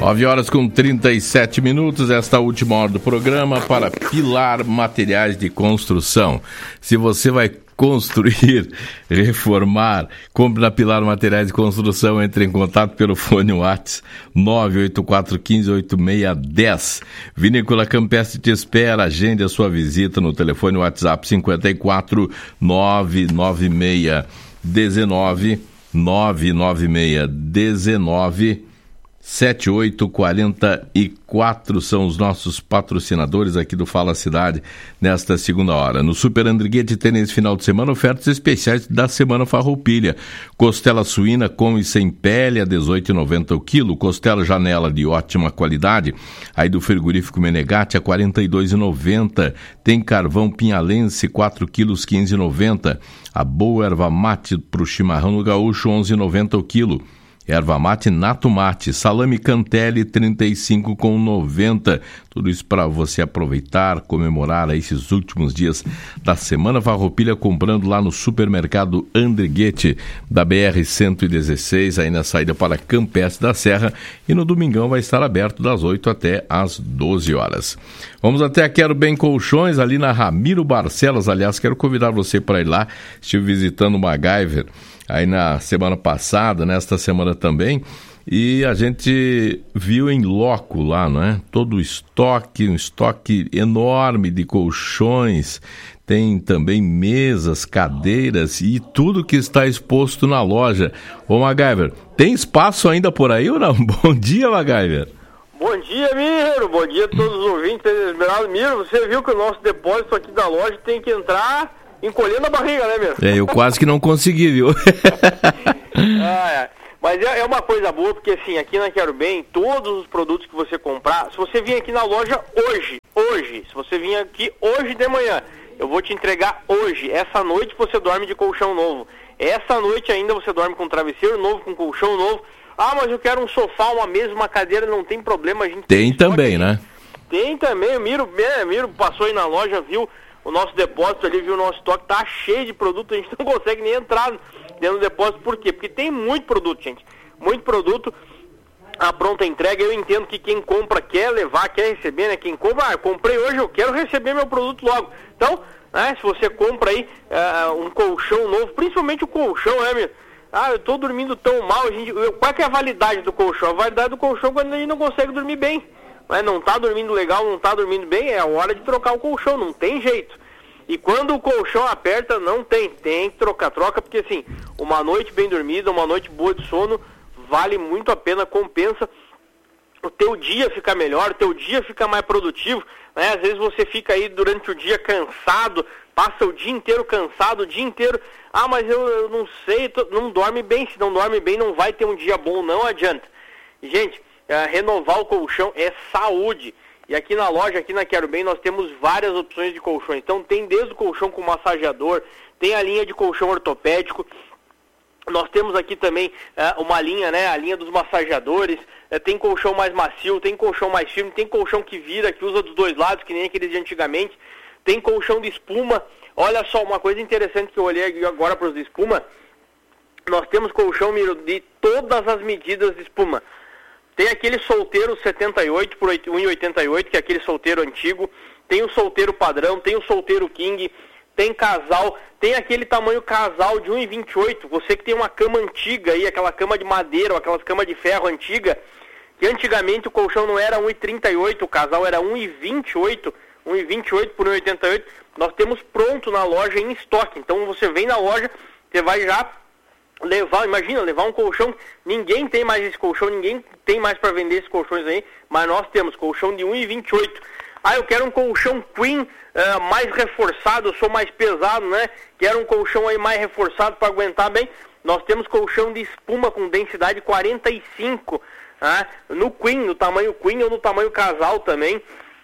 9h37, esta última hora do programa para Pilar Materiais de Construção. Se você vai construir, reformar, compre na Pilar Materiais de Construção, entre em contato pelo fone WhatsApp 984158610. Vinícola Campestre te espera, agende a sua visita no telefone WhatsApp 54 996 19 7844 são os nossos patrocinadores aqui do Fala Cidade nesta segunda hora. No Super Andriguete tem nesse final de semana ofertas especiais da Semana Farroupilha. Costela suína com e sem pele a R$18,90 o quilo. Costela janela de ótima qualidade, aí do frigorífico Menegatti a R$42,90. Tem carvão pinhalense 4 quilos R$15,90. A boa erva mate para o chimarrão no gaúcho R$11,90 o quilo. Erva mate Nato Mate, salame Cantelli 35,90. Tudo isso para você aproveitar, comemorar esses últimos dias da Semana Farroupilha, comprando lá no supermercado Andriguete da BR-116, aí na saída para Campestre da Serra, e no domingão vai estar aberto das 8 até às 12 horas. Vamos até a Quero Bem Colchões, ali na Ramiro Barcelos. Aliás, quero convidar você para ir lá. Estive visitando o MacGyver aí na semana passada, nesta semana também, e a gente viu em loco lá, não é? Todo o estoque, um estoque enorme de colchões, tem também mesas, cadeiras e tudo que está exposto na loja. Ô MacGyver, tem espaço ainda por aí ou não? Bom dia, MacGyver. Bom dia, Miro. Bom dia a todos os ouvintes. Miro, você viu que o nosso depósito aqui da loja tem que entrar encolhendo a barriga, né, Miro? Eu quase que não consegui, viu? Mas é uma coisa boa, porque assim, aqui na Quero Bem, todos os produtos que você comprar, se você vir aqui na loja hoje, se você vir aqui hoje de manhã, eu vou te entregar hoje. Essa noite você dorme de colchão novo. Essa noite ainda você dorme com travesseiro novo, com colchão novo. Ah, mas eu quero um sofá, uma mesa, uma cadeira, não tem problema, a gente tem também, né? Tem também, o Miro passou aí na loja, viu o nosso depósito ali, viu o nosso estoque, tá cheio de produto, a gente não consegue nem entrar dentro do depósito. Por quê? Porque tem muito produto, gente, muito produto. A pronta entrega, eu entendo que quem compra quer levar, quer receber, né? Quem compra, eu comprei hoje, eu quero receber meu produto logo. Então, né, se você compra aí um colchão novo, principalmente o colchão, né, Miro? Eu tô dormindo tão mal, qual que é a validade do colchão? A validade do colchão é quando a gente não consegue dormir bem. Não tá dormindo legal, não tá dormindo bem, é a hora de trocar o colchão, não tem jeito. E quando o colchão aperta, não tem que troca, porque assim, uma noite bem dormida, uma noite boa de sono, vale muito a pena, compensa. O teu dia fica melhor, o teu dia fica mais produtivo, né? Às vezes você fica aí durante o dia cansado, passa o dia inteiro cansado, o dia inteiro, mas eu não sei, não dorme bem. Se não dorme bem, não vai ter um dia bom, não adianta. Gente, renovar o colchão é saúde. E aqui na loja, aqui na Quero Bem, nós temos várias opções de colchões. Então tem desde o colchão com massageador, tem a linha de colchão ortopédico. Nós temos aqui também uma linha, né, a linha dos massageadores. Tem colchão mais macio, tem colchão mais firme, tem colchão que vira, que usa dos dois lados, que nem aqueles de antigamente. Tem colchão de espuma. Olha só, uma coisa interessante que eu olhei agora para os de espuma. Nós temos colchão, Miro, de todas as medidas de espuma. Tem aquele solteiro 78 por 1,88, que é aquele solteiro antigo. Tem o solteiro padrão, tem o solteiro king, tem casal, tem aquele tamanho casal de 1,28. Você que tem uma cama antiga aí, aquela cama de madeira ou aquelas camas de ferro antiga, que antigamente o colchão não era 1,38, o casal era 1,28, 1,28 por 1,88. Nós temos pronto na loja em estoque. Então você vem na loja, você vai já levar um colchão. Ninguém tem mais esse colchão, ninguém tem mais para vender esses colchões aí, mas nós temos colchão de 1,28. Eu quero um colchão queen mais reforçado, eu sou mais pesado, né? Quero um colchão aí mais reforçado para aguentar bem. Nós temos colchão de espuma com densidade 45, no queen, no tamanho queen ou no tamanho casal também.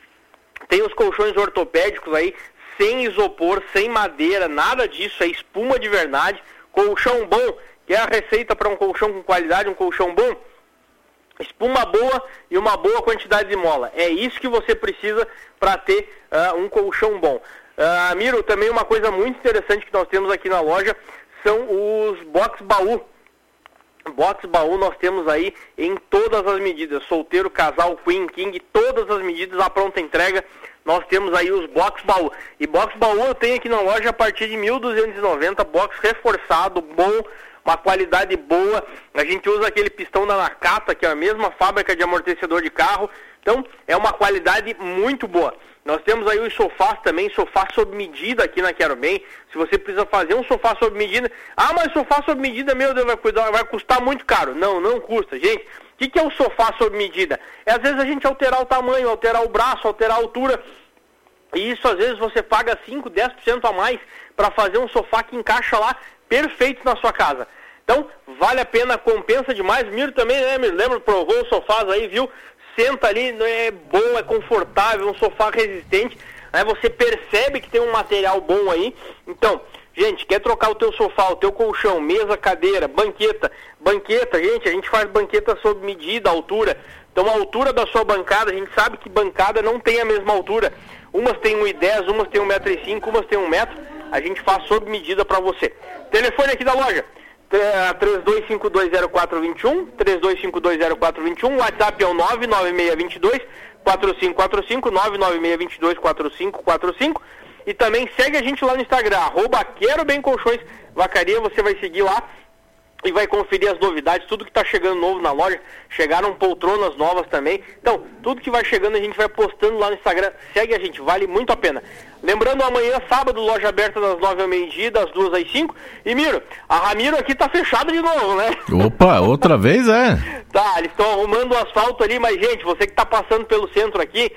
Tem os colchões ortopédicos aí, sem isopor, sem madeira, nada disso, é espuma de verdade. Colchão bom, que é a receita para um colchão com qualidade, um colchão bom, espuma boa e uma boa quantidade de mola. É isso que você precisa para ter um colchão bom. Miro, também uma coisa muito interessante que nós temos aqui na loja são os box baú. Box baú nós temos aí em todas as medidas, solteiro, casal, queen, king, todas as medidas, a pronta entrega, nós temos aí os box baú. E box baú eu tenho aqui na loja a partir de 1.290, box reforçado, bom, uma qualidade boa, a gente usa aquele pistão da Nakata, que é a mesma fábrica de amortecedor de carro, então é uma qualidade muito boa. Nós temos aí os sofás também, sofá sob medida aqui na Quero Bem. Se você precisa fazer um sofá sob medida... Ah, mas sofá sob medida, meu Deus, vai custar muito caro. Não, não custa, gente. O que é o sofá sob medida? É às vezes a gente alterar o tamanho, alterar o braço, alterar a altura. E isso às vezes você paga 5, 10% a mais para fazer um sofá que encaixa lá perfeito na sua casa. Então, vale a pena, compensa demais. Miro também, né, me lembro, provou os sofás aí, viu? Senta ali, é bom, é confortável, um sofá resistente, aí você percebe que tem um material bom aí. Então, gente, quer trocar o teu sofá, o teu colchão, mesa, cadeira, banqueta, gente, a gente faz banqueta sob medida, altura. Então a altura da sua bancada, a gente sabe que bancada não tem a mesma altura. Umas tem 1,10, umas tem 1,5 m, umas tem 1 m, a gente faz sob medida para você. Telefone aqui da loja, 32520421, 32520421, WhatsApp é o 99622-4545, 99622-4545, e também segue a gente lá no Instagram, @QueroBemColchões Vacaria, você vai seguir lá e vai conferir as novidades, tudo que está chegando novo na loja. Chegaram poltronas novas também, então tudo que vai chegando a gente vai postando lá no Instagram. Segue a gente, vale muito a pena. Lembrando, amanhã, sábado, loja aberta das 9 ao meio-dia, das 2 às 5. E Miro, a Ramiro aqui tá fechada de novo, né? Opa, outra vez, é? Tá, eles estão arrumando o asfalto ali, mas gente, você que tá passando pelo centro aqui,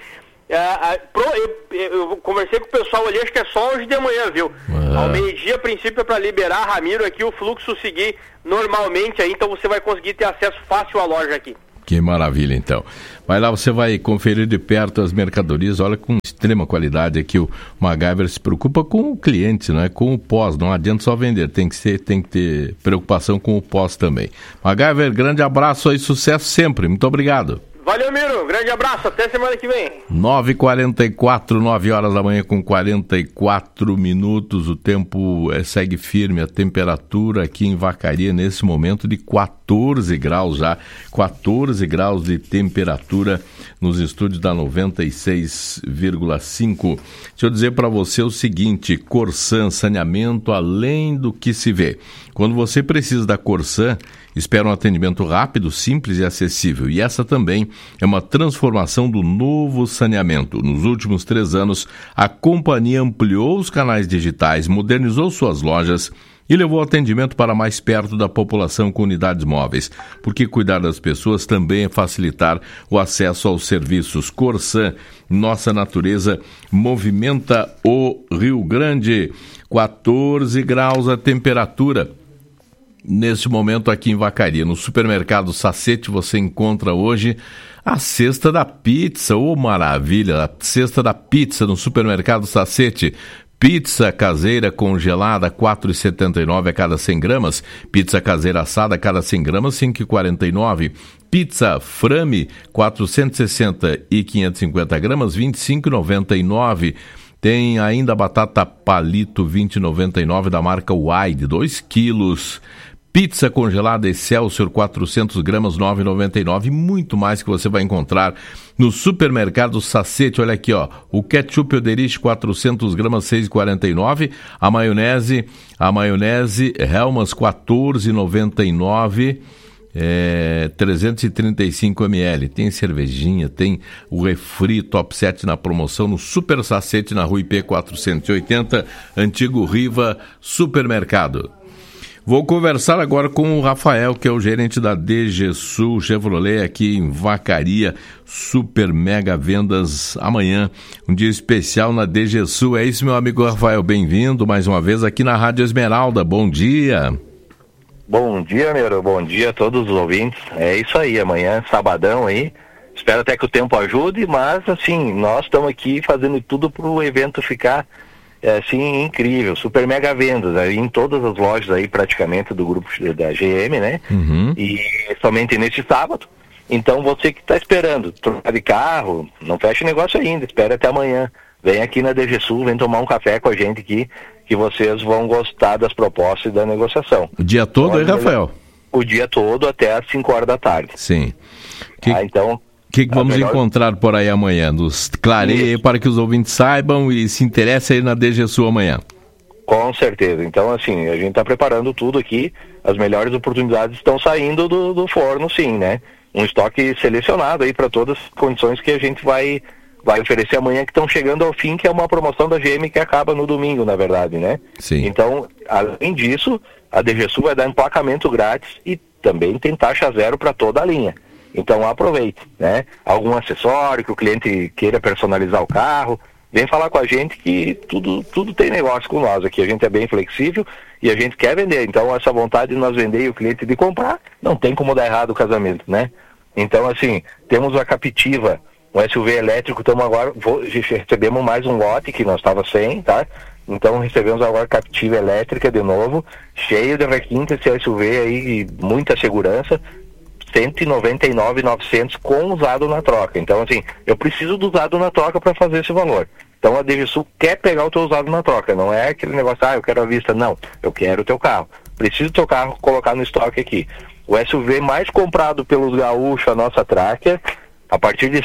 eu conversei com o pessoal ali, acho que é só hoje de manhã, viu? Ao meio-dia, a princípio, é para liberar a Ramiro aqui, o fluxo seguir normalmente aí, então você vai conseguir ter acesso fácil à loja aqui. Que maravilha, então. Vai lá, você vai conferir de perto as mercadorias, olha, com extrema qualidade aqui. O MacGyver se preocupa com o cliente, não é? Com o pós, não adianta só vender, tem que ter preocupação com o pós também. MacGyver, grande abraço aí, sucesso sempre, muito obrigado. Valeu, Miro, grande abraço, até semana que vem. 9h44, 9 horas da manhã com 44 minutos, o tempo segue firme, a temperatura aqui em Vacaria nesse momento de 14 graus já, 14 graus de temperatura nos estúdios da 96,5. Deixa eu dizer para você o seguinte, Corsan, saneamento além do que se vê. Quando você precisa da Corsan, espera um atendimento rápido, simples e acessível. E essa também é uma transformação do novo saneamento. Nos últimos 3 anos, a companhia ampliou os canais digitais, modernizou suas lojas e levou o atendimento para mais perto da população com unidades móveis. Porque cuidar das pessoas também é facilitar o acesso aos serviços. Corsan, nossa natureza, movimenta o Rio Grande. 14 graus a temperatura. Nesse momento aqui em Vacaria, no supermercado Sacete, você encontra hoje a cesta da pizza. Ô, maravilha, a cesta da pizza no supermercado Sacete. Pizza caseira congelada, R$ 4,79 a cada 100 gramas. Pizza caseira assada a cada 100 gramas, R$ 5,49. Pizza Frame, 460 e 550 gramas, R$ 25,99. Tem ainda a batata palito 20,99 da marca Wide, 2 quilos. Pizza congelada Excelsior, 400 gramas, R$ 9,99. Muito mais que você vai encontrar no supermercado Sacete. Olha aqui, ó, o ketchup Oderich, 400 gramas, R$ 6,49. A maionese Hellmann's, 14,99. 335 ml, tem cervejinha, tem o refri Top 7 na promoção no Super Sacete na Rua IP 480, antigo Riva Supermercado. Vou conversar agora com o Rafael, que é o gerente da DG Sul Chevrolet aqui em Vacaria, super mega vendas amanhã, um dia especial na DG Sul. É isso, meu amigo Rafael, bem-vindo mais uma vez aqui na Rádio Esmeralda, bom dia. Bom dia, Miro. Bom dia a todos os ouvintes. É isso aí, amanhã, sabadão aí. Espero até que o tempo ajude, mas assim, nós estamos aqui fazendo tudo para o evento ficar assim, incrível. Super mega vendas aí em todas as lojas aí praticamente do grupo da GM, né? Uhum. E somente nesse sábado. Então você que está esperando trocar de carro, não fecha o negócio ainda, espera até amanhã. Vem aqui na DG Sul, vem tomar um café com a gente aqui, que vocês vão gostar das propostas e da negociação. O dia todo aí, Rafael? o dia todo até às 5 horas da tarde. Sim. Então... O que vamos encontrar por aí amanhã? Nos clareie para que os ouvintes saibam e se interessem aí na DGSul amanhã. Com certeza. Então, assim, a gente está preparando tudo aqui. As melhores oportunidades estão saindo do forno, sim, né? Um estoque selecionado aí para todas as condições que a gente vai oferecer amanhã, que estão chegando ao fim, que é uma promoção da GM que acaba no domingo, na verdade, né? Sim. Então, além disso, a DGSul vai dar emplacamento grátis e também tem taxa zero para toda a linha. Então aproveite, né? Algum acessório que o cliente queira personalizar o carro, vem falar com a gente que tudo tem negócio com nós aqui. A gente é bem flexível e a gente quer vender. Então essa vontade de nós vender e o cliente de comprar, não tem como dar errado o casamento, né? Então assim, temos a Captiva, um SUV elétrico, estamos agora, recebemos mais um lote que nós estava sem, tá? Então recebemos agora Captiva elétrica de novo, cheio de requinte, esse SUV aí, muita segurança, 199.900 com usado na troca. Então, assim, eu preciso do usado na troca para fazer esse valor. Então, a DGSul quer pegar o teu usado na troca. Não é aquele negócio, eu quero a vista. Não, eu quero o teu carro. Preciso do teu carro colocar no estoque aqui. O SUV mais comprado pelos gaúchos, a nossa Tracker, a partir de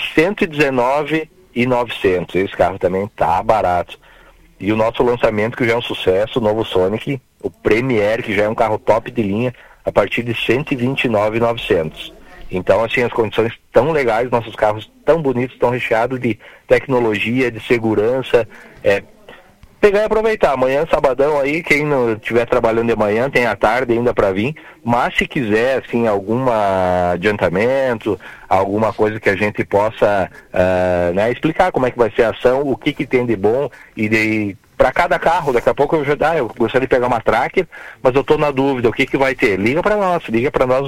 119.900. Esse carro também tá barato. E o nosso lançamento, que já é um sucesso, o novo Sonic, o Premier, que já é um carro top de linha, a partir de 129.900. Então, assim, as condições tão legais, nossos carros tão bonitos, tão recheados de tecnologia, de segurança. Pegar e aproveitar. Amanhã, sabadão aí, quem não estiver trabalhando de manhã, tem a tarde ainda para vir. Mas se quiser, assim, algum adiantamento, alguma coisa que a gente possa explicar como é que vai ser a ação, o que tem de bom e para cada carro, daqui a pouco eu gostaria de pegar uma Tracker, mas eu estou na dúvida, o que vai ter? Liga para nós o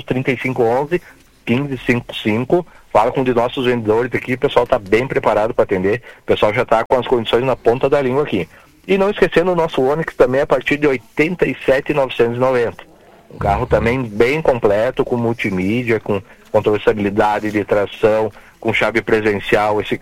3511-1555, fala com um de nossos vendedores aqui, o pessoal está bem preparado para atender, o pessoal já está com as condições na ponta da língua aqui. E não esquecendo o nosso Onix também a partir de 87.990. Um carro também bem completo, com multimídia, com controle de estabilidade, de tração, com chave presencial. Esse